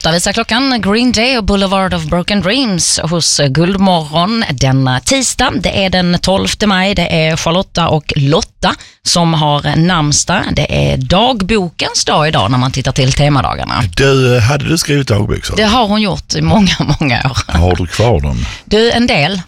8 visar klockan. Green Day och Boulevard of Broken Dreams hos Guldmorgon denna tisdag. Det är den 12 maj. Det är Charlotta och Lotta som har namnsdag. Det är dagbokens dag idag när man tittar till temadagarna. Hade du skrivit dagbok? Det har hon gjort i många år. Har du kvar dem? En del.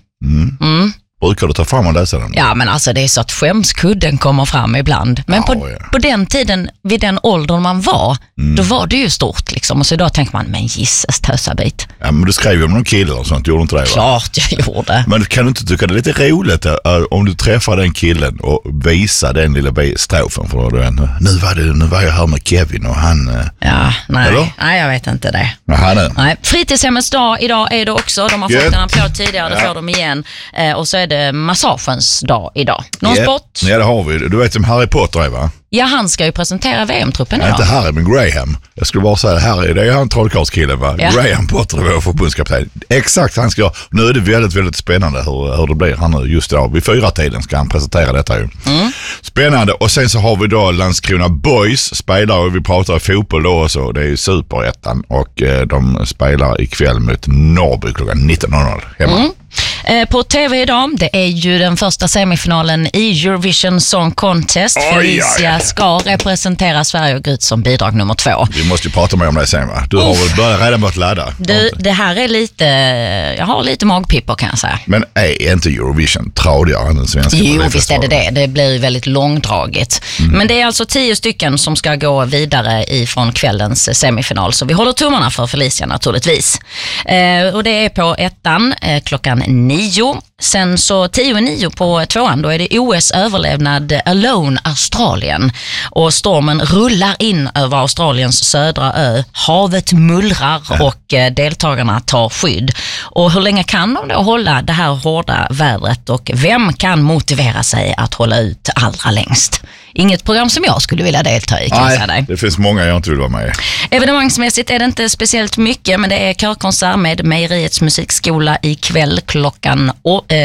Brukar du ta fram och läsa den? Ja, men alltså det är så att skämskudden kommer fram ibland. Men på den tiden, vid den åldern man var, då var det ju stort liksom. Och så idag tänker man, men gisses tösabit. Ja, men du skrev ju om någon kille och sånt, gjorde inte det, va? Klart jag gjorde. Men kan du inte tycka det är lite roligt om du träffar den killen och visar den lilla strofen för då nu var jag här med Kevin och han... Ja, nej. Eller? Nej, jag vet inte det. Nej. Fritidshemmets dag idag är det också. De har fått en applåd tidigare, det får de igen. Och så är det massagens dag idag. Någon sport? Ja, det har vi. Du vet som Harry Potter är, va? Ja, han ska ju presentera VM-truppen idag. Inte Harry, men Graham. Jag skulle bara säga, Harry, det är han trollkarlskillen, va? Ja. Graham Potter är vår förbundskapten. Exakt, han ska... Nu är det väldigt, väldigt spännande hur det blir. Han just idag, vid 4-tiden ska han presentera detta ju. Spännande. Och sen så har vi då Landskrona Boys spelar, och vi pratar fotboll då också. Det är ju Superettan och de spelar ikväll mot Norrby klockan 19:00 hemma. På tv idag, det är ju den första semifinalen i Eurovision Song Contest. Felicia ska representera Sverige och gå ut som bidrag nummer 2. Vi måste ju prata mer om det sen, va? Du har väl börjat redan börjat ladda? Det här är lite, jag har lite magpipper kan jag säga. Men är inte Eurovision tradigare än den svenska? Jo, visst är det. Det blir väldigt långdraget. Men det är alltså 10 stycken som ska gå vidare ifrån kvällens semifinal. Så vi håller tummarna för Felicia naturligtvis. Och det är på ettan klockan 9. Sen så 10:09 på 2:an, då är det OS-överlevnad Alone Australien. Och stormen rullar in över Australiens södra ö. Havet mullrar och deltagarna tar skydd. Och hur länge kan de då hålla det här hårda vädret och vem kan motivera sig att hålla ut allra längst? Inget program som jag skulle vilja delta i, kan jag säga dig. Det finns många jag inte vill vara med i. Evenemangsmässigt är det inte speciellt mycket, men det är körkonsert med Mejeriets musikskola ikväll klockan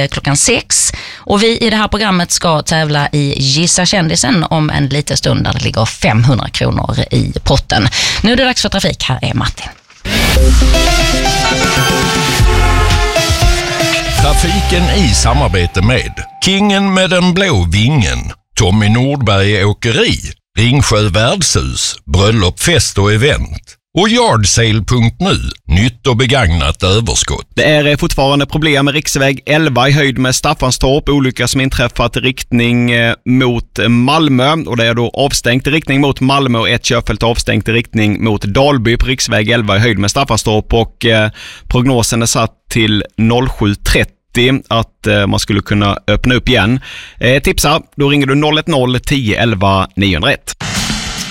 6. Och vi i det här programmet ska tävla i Gissa kändisen om en liten stund där det ligger 500 kronor i potten. Nu är det dags för trafik. Här är Martin. Trafiken i samarbete med Kingen med den blå vingen, Tommy Nordberg Åkeri, Ringsjö Värdshus, Bröllop, fest och event och Yardsale.nu, nytt och begagnat överskott. Det är fortfarande problem med riksväg 11 i höjd med Staffanstorp. Olycka som inträffat i riktning mot Malmö, och det är då avstängt i riktning mot Malmö och ett körfält avstängt i riktning mot Dalby på riksväg 11 i höjd med Staffanstorp, och prognosen är satt till 07:30 att man skulle kunna öppna upp igen. Tipsa, då ringer du 010 11 901.